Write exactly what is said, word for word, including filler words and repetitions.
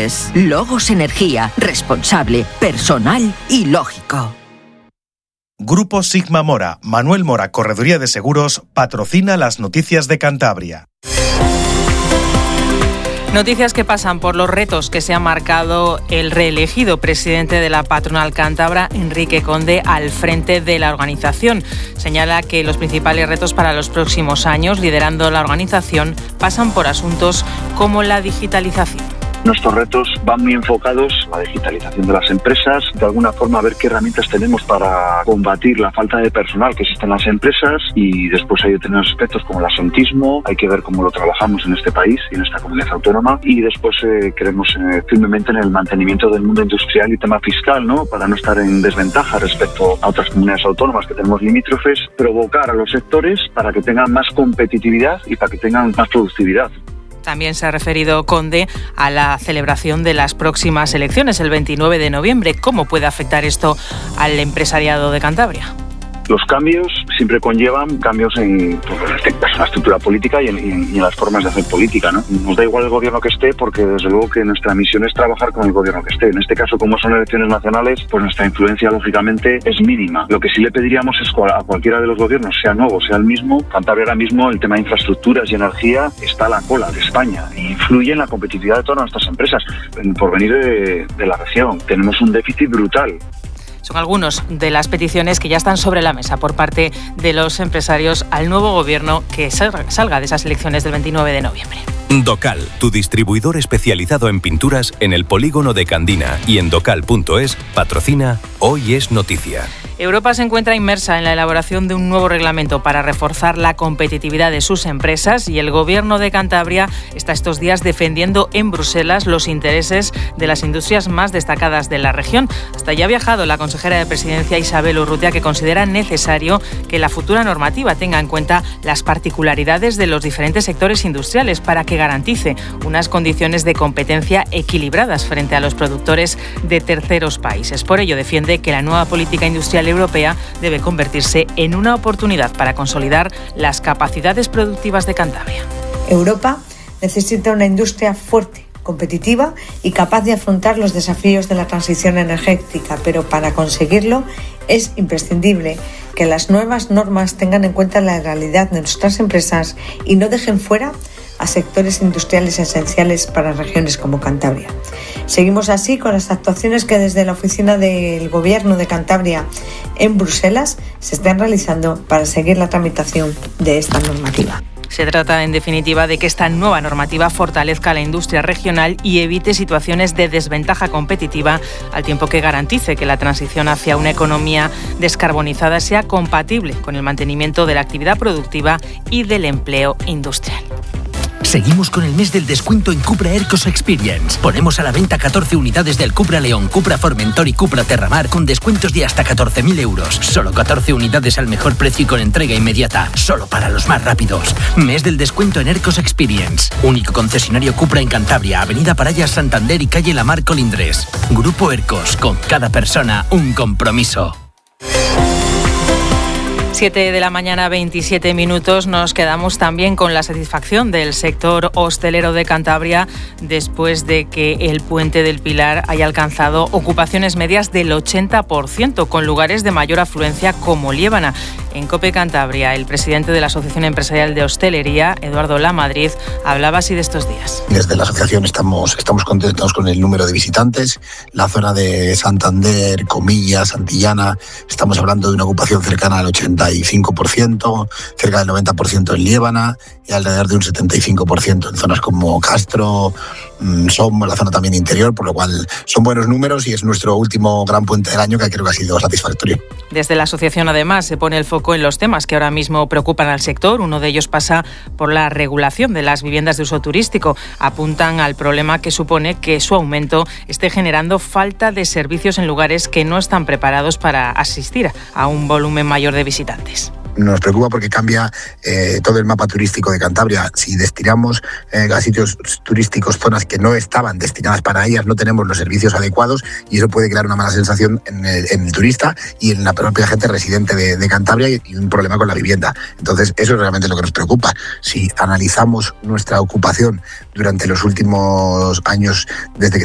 Renovables. Logos Energía. Responsable, personal y lógico. Grupo Sigma Mora, Manuel Mora, Correduría de Seguros, patrocina las noticias de Cantabria. Noticias que pasan por los retos que se ha marcado el reelegido presidente de la patronal cántabra, Enrique Conde, al frente de la organización. Señala que los principales retos para los próximos años, liderando la organización, pasan por asuntos como la digitalización. Nuestros retos van muy enfocados a la digitalización de las empresas, de alguna forma a ver qué herramientas tenemos para combatir la falta de personal que existe en las empresas, y después hay otros aspectos como el asentismo, hay que ver cómo lo trabajamos en este país y en esta comunidad autónoma, y después eh, creemos eh, firmemente en el mantenimiento del mundo industrial y tema fiscal, ¿no? Para no estar en desventaja respecto a otras comunidades autónomas que tenemos limítrofes, provocar a los sectores para que tengan más competitividad y para que tengan más productividad. También se ha referido Conde a la celebración de las próximas elecciones el veintinueve de noviembre. ¿Cómo puede afectar esto al empresariado de Cantabria? Los cambios siempre conllevan cambios en, pues, en este caso, en la estructura política y en, y en las formas de hacer política, ¿no? Nos da igual el gobierno que esté, porque desde luego que nuestra misión es trabajar con el gobierno que esté. En este caso, como son elecciones nacionales, pues nuestra influencia lógicamente es mínima. Lo que sí le pediríamos es a cualquiera de los gobiernos, sea nuevo, sea el mismo. Cantabria ahora mismo, el tema de infraestructuras y energía está a la cola de España e influye en la competitividad de todas nuestras empresas por venir de, de la región. Tenemos un déficit brutal. Son algunos de las peticiones que ya están sobre la mesa por parte de los empresarios al nuevo gobierno que salga de esas elecciones del veintinueve de noviembre. Docal, tu distribuidor especializado en pinturas en el polígono de Candina y en docal punto es, patrocina Hoy es Noticia. Europa se encuentra inmersa en la elaboración de un nuevo reglamento para reforzar la competitividad de sus empresas, y el Gobierno de Cantabria está estos días defendiendo en Bruselas los intereses de las industrias más destacadas de la región. Hasta allá ha viajado la consejera de Presidencia, Isabel Urrutia, que considera necesario que la futura normativa tenga en cuenta las particularidades de los diferentes sectores industriales para que garantice unas condiciones de competencia equilibradas frente a los productores de terceros países. Por ello, defiende que la nueva política industrial europea debe convertirse en una oportunidad para consolidar las capacidades productivas de Cantabria. Europa necesita una industria fuerte, competitiva y capaz de afrontar los desafíos de la transición energética, pero para conseguirlo es imprescindible que las nuevas normas tengan en cuenta la realidad de nuestras empresas y no dejen fuera a sectores industriales esenciales para regiones como Cantabria. Seguimos así con las actuaciones que desde la oficina del Gobierno de Cantabria en Bruselas se están realizando para seguir la tramitación de esta normativa. Se trata, en definitiva, de que esta nueva normativa fortalezca la industria regional y evite situaciones de desventaja competitiva, al tiempo que garantice que la transición hacia una economía descarbonizada sea compatible con el mantenimiento de la actividad productiva y del empleo industrial. Seguimos con el mes del descuento en Cupra Aircross Experience. Ponemos a la venta catorce unidades del Cupra León, Cupra Formentor y Cupra Terramar con descuentos de hasta catorce mil euros. Solo catorce unidades al mejor precio y con entrega inmediata. Solo para los más rápidos. Mes del descuento en Aircross Experience. Único concesionario Cupra en Cantabria, Avenida Parallas, Santander y calle Lamar Colindres. Grupo Aircross, con cada persona un compromiso. siete de la mañana, veintisiete minutos. Nos quedamos también con la satisfacción del sector hostelero de Cantabria después de que el Puente del Pilar haya alcanzado ocupaciones medias del ochenta por ciento, con lugares de mayor afluencia como Liébana. En COPE Cantabria, el presidente de la Asociación Empresarial de Hostelería, Eduardo Lamadrid, hablaba así de estos días. Desde la asociación estamos, estamos contentos con el número de visitantes. La zona de Santander, Comillas, Santillana, estamos hablando de una ocupación cercana al ochenta y cinco por ciento, cerca del noventa por ciento en Liébana y alrededor de un setenta y cinco por ciento en zonas como Castro, Somos, la zona también interior, por lo cual son buenos números y es nuestro último gran puente del año, que creo que ha sido satisfactorio. Desde la asociación, además, se pone el foco en los temas que ahora mismo preocupan al sector. Uno de ellos pasa por la regulación de las viviendas de uso turístico. Apuntan al problema que supone que su aumento esté generando falta de servicios en lugares que no están preparados para asistir a un volumen mayor de visitantes. Nos preocupa porque cambia eh, todo el mapa turístico de Cantabria. Si destinamos eh, a sitios turísticos zonas que no estaban destinadas para ellas, no tenemos los servicios adecuados y eso puede crear una mala sensación en el, en el turista y en la propia gente residente de, de Cantabria y, y un problema con la vivienda. Entonces, eso es realmente lo que nos preocupa. Si analizamos nuestra ocupación durante los últimos años, desde que